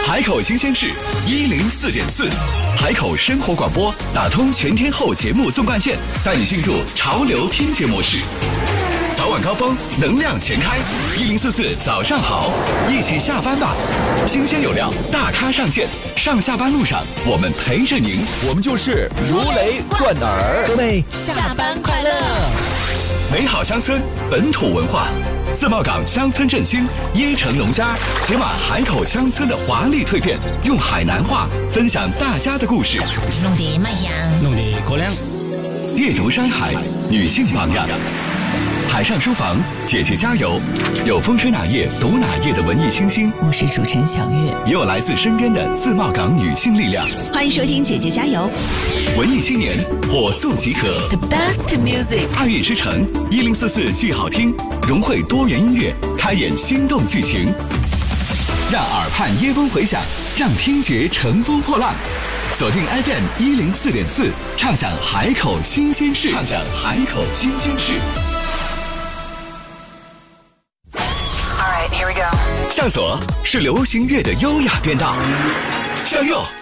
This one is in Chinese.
海口新鲜事104.4，海口生活广播打通全天候节目纵贯线，带你进入潮流听觉模式。早晚高峰，能量全开，1044早上好，一起下班吧。新鲜有料，大咖上线，上下班路上我们陪着您， 我们就是如雷贯耳。 各位下班快乐！ 美好乡村，本土文化，自贸港乡村振兴，椰城农家解码海口乡村的华丽蜕变，用海南话分享大家的故事。 弄得麦香， 弄得过凉。 阅读山海，女性榜样。海上书房，姐姐加油！有风吹哪页读哪页的文艺清新， 我是主持人小月， 也有来自身边的自贸港女性力量。 欢迎收听姐姐加油！ 文艺青年火速集合 ，The best music， 爱乐之城1044剧好听，融汇多元音乐，开演心动剧情，让耳畔椰风回响，让听觉乘风破浪。锁定 FM 104.4，畅享海口新鲜事，畅享海口新鲜事。向左是流行乐的优雅变道，向右